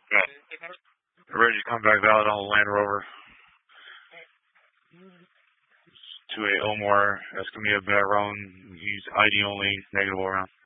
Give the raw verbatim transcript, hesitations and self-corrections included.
Yeah. Emergency contact valid on the Land Rover. two A Omar, Escamilla Barron, use I D only, negative all around.